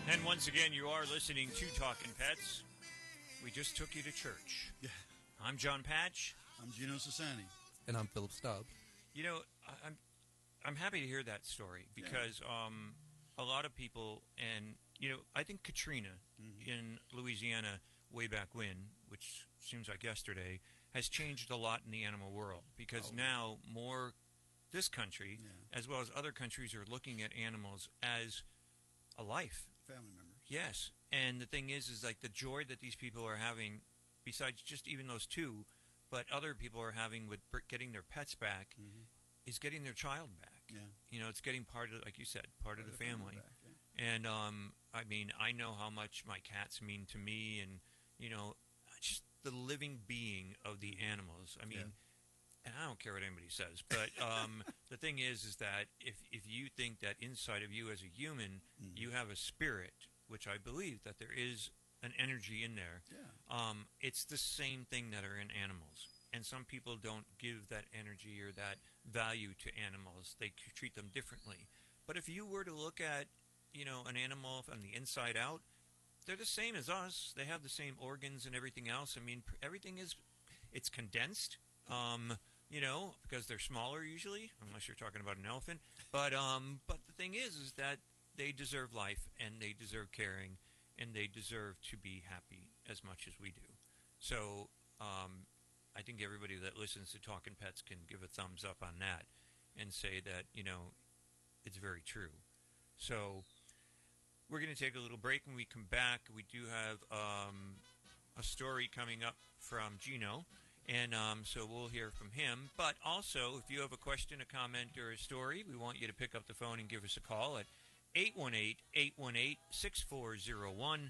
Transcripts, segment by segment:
And once again, you are listening to Talking Pets. We just took you to church. Yeah. I'm John Patch. I'm Gino Sassani. And I'm Philip Staub. You know, I'm happy to hear that story because a lot of people, and you know, I think Katrina in Louisiana way back when, which seems like yesterday, has changed a lot in the animal world because now this country, as well as other countries, are looking at animals as a life. Family members. Yes, and the thing is like the joy that these people are having, besides just even those two, but other people are having with getting their pets back, is getting their child back. Yeah. You know, it's getting part of, like you said, part of the family. Back, yeah. And I mean, I know how much my cats mean to me, and you know, just the living being of the animals. I mean. And I don't care what anybody says, but the thing is that if you think that inside of you as a human, you have a spirit, which I believe that there is an energy in there, it's the same thing that are in animals. And some people don't give that energy or that value to animals. They treat them differently. But if you were to look at, you know, an animal from the inside out, they're the same as us. They have the same organs and everything else. I mean, everything it's condensed. You know, because they're smaller usually, unless you're talking about an elephant. But the thing is that they deserve life, and they deserve caring, and they deserve to be happy as much as we do. So I think everybody that listens to Talking Pets can give a thumbs up on that and say that, you know, it's very true. So we're going to take a little break. When we come back, we do have a story coming up from Gino. And so we'll hear from him. But also, if you have a question, a comment, or a story, we want you to pick up the phone and give us a call at 818-818-6401,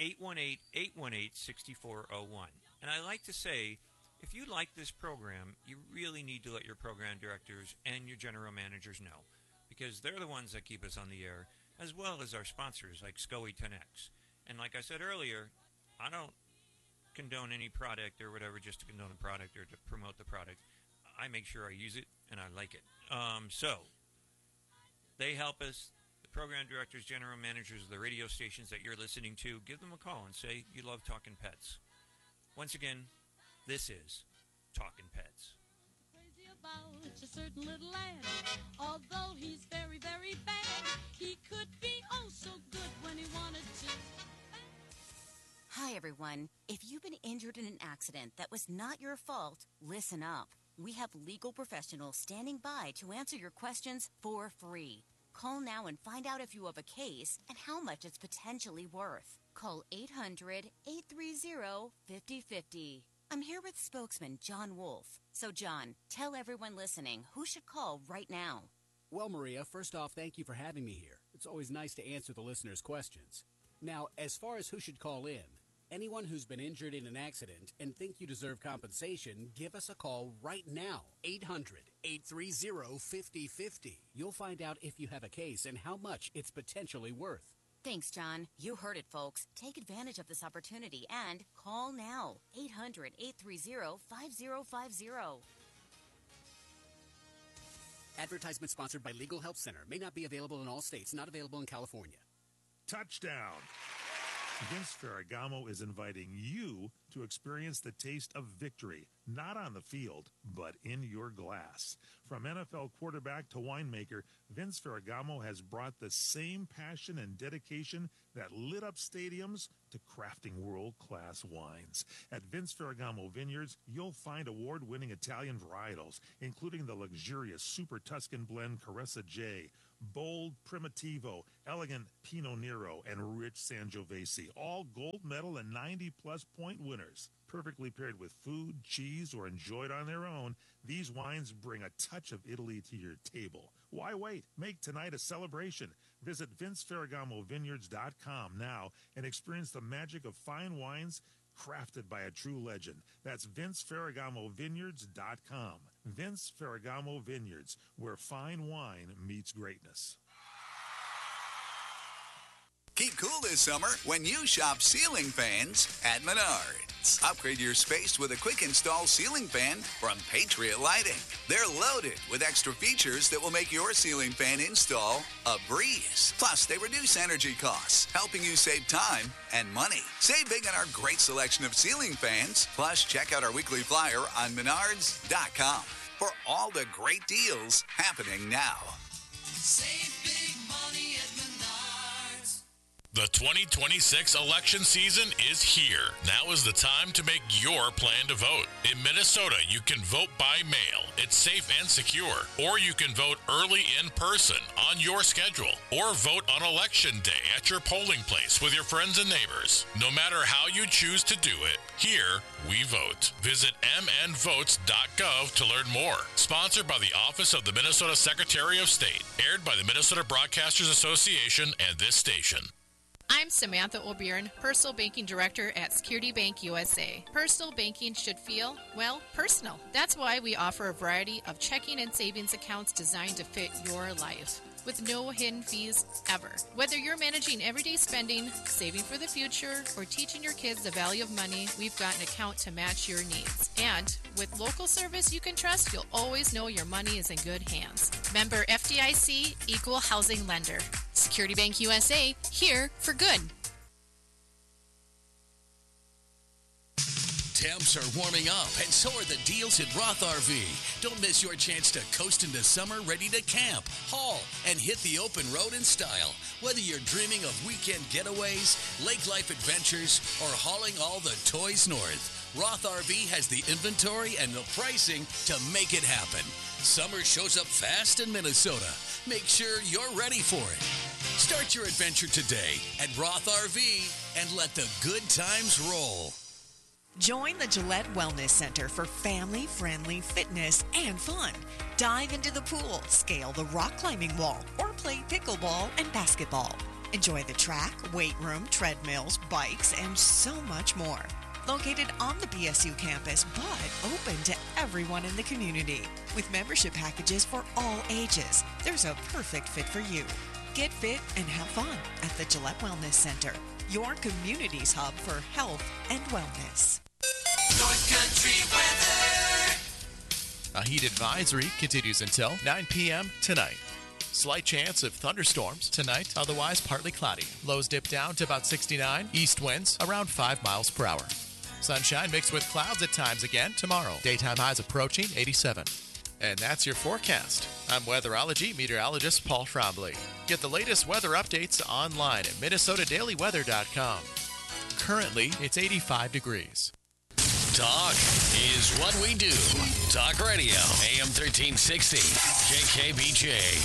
818-818-6401. And I like to say, if you like this program, you really need to let your program directors and your general managers know, because they're the ones that keep us on the air, as well as our sponsors like SCOE 10X. And like I said earlier, I don't condone any product or whatever just to condone a product or to promote the product. I make sure I use it and I like it. So they help us, the program directors, general managers of the radio stations that you're listening to. Give them a call and say you love Talking Pets. Once again, this is Talking Pets. Crazy about a certain little lad. Although he's very, very bad, he could be oh so good when he wanted to. Hi, everyone. If you've been injured in an accident that was not your fault, listen up. We have legal professionals standing by to answer your questions for free. Call now and find out if you have a case and how much it's potentially worth. Call 800-830-5050. I'm here with spokesman John Wolf. So, John, tell everyone listening who should call right now. Well, Maria, first off, thank you for having me here. It's always nice to answer the listeners' questions. Now, as far as who should call in, anyone who's been injured in an accident and think you deserve compensation, give us a call right now. 800-830-5050. You'll find out if you have a case and how much it's potentially worth. Thanks, John. You heard it, folks. Take advantage of this opportunity and call now. 800-830-5050. Advertisement sponsored by Legal Help Center. May not be available in all states. Not available in California. Touchdown! Vince Ferragamo is inviting you to experience the taste of victory, not on the field, but in your glass. From NFL quarterback to winemaker, Vince Ferragamo has brought the same passion and dedication that lit up stadiums to crafting world-class wines. At Vince Ferragamo Vineyards, you'll find award-winning Italian varietals, including the luxurious Super Tuscan blend Caressa J, bold Primitivo, elegant Pinot Nero, and rich Sangiovese, all gold medal and 90-plus point winners. Perfectly paired with food, cheese, or enjoyed on their own, these wines bring a touch of Italy to your table. Why wait? Make tonight a celebration. Visit VinceFerragamoVineyards.com now and experience the magic of fine wines crafted by a true legend. That's VinceFerragamoVineyards.com. Vince Ferragamo Vineyards, where fine wine meets greatness. Keep cool this summer when you shop ceiling fans at Menard. months. Upgrade your space with a quick install ceiling fan from Patriot Lighting. They're loaded with extra features that will make your ceiling fan install a breeze. Plus, they reduce energy costs, helping you save time and money. Save big on our great selection of ceiling fans. Plus, check out our weekly flyer on Menards.com for all the great deals happening now. Save big money at Menards. The 2026 election season is here. Now is the time to make your plan to vote. In Minnesota, you can vote by mail. It's safe and secure. Or you can vote early in person on your schedule. Or vote on election day at your polling place with your friends and neighbors. No matter how you choose to do it, here we vote. Visit mnvotes.gov to learn more. Sponsored by the Office of the Minnesota Secretary of State. Aired by the Minnesota Broadcasters Association and this station. I'm Samantha O'Byrne, Personal Banking Director at Security Bank USA. Personal banking should feel, well, personal. That's why we offer a variety of checking and savings accounts designed to fit your life, with no hidden fees ever. Whether you're managing everyday spending, saving for the future, or teaching your kids the value of money, we've got an account to match your needs. And with local service you can trust, you'll always know your money is in good hands. Member FDIC, Equal Housing Lender. Security Bank USA, here for good. Temps are warming up, and so are the deals at Roth RV. Don't miss your chance to coast into summer ready to camp, haul, and hit the open road in style. Whether you're dreaming of weekend getaways, lake life adventures, or hauling all the toys north, Roth RV has the inventory and the pricing to make it happen. Summer shows up fast in Minnesota. Make sure you're ready for it. Start your adventure today at Roth RV and let the good times roll. Join the Gillette Wellness Center for family-friendly fitness and fun. Dive into the pool, scale the rock climbing wall, or play pickleball and basketball. Enjoy the track, weight room, treadmills, bikes, and so much more. Located on the BSU campus, but open to everyone in the community. With membership packages for all ages, there's a perfect fit for you. Get fit and have fun at the Gillette Wellness Center, your community's hub for health and wellness. North Country weather. A heat advisory continues until 9 p.m. tonight. Slight chance of thunderstorms tonight, otherwise partly cloudy. Lows dip down to about 69. East winds around 5 miles per hour. Sunshine mixed with clouds at times again tomorrow. Daytime highs approaching 87. And that's your forecast. I'm weatherology meteorologist Paul Trombley. Get the latest weather updates online at MinnesotaDailyWeather.com. Currently, it's 85 degrees. Talk is what we do. Talk Radio, AM 1360, KKBJ.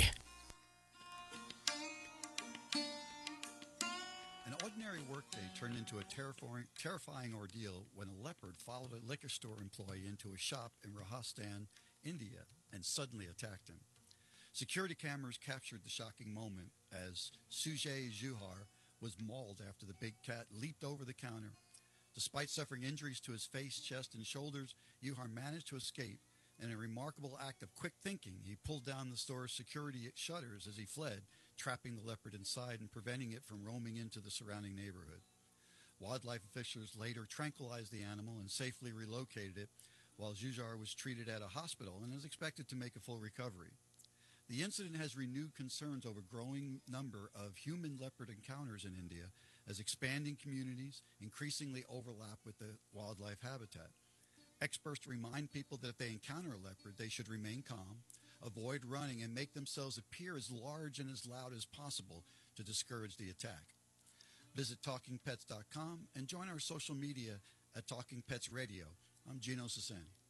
An ordinary workday turned into a terrifying ordeal when a leopard followed a liquor store employee into a shop in Rajasthan, India, and suddenly attacked him. Security cameras captured the shocking moment as Sujay Juhar was mauled after the big cat leaped over the counter. Despite suffering injuries to his face, chest, and shoulders, Juhar managed to escape. In a remarkable act of quick thinking, he pulled down the store's security shutters as he fled, trapping the leopard inside and preventing it from roaming into the surrounding neighborhood. Wildlife officials later tranquilized the animal and safely relocated it, while Juhar was treated at a hospital and is expected to make a full recovery. The incident has renewed concerns over growing number of human-leopard encounters in India as expanding communities increasingly overlap with the wildlife habitat. Experts remind people that if they encounter a leopard, they should remain calm, avoid running, and make themselves appear as large and as loud as possible to discourage the attack. Visit TalkingPets.com and join our social media at Talking Pets Radio. I'm Gino Sasan.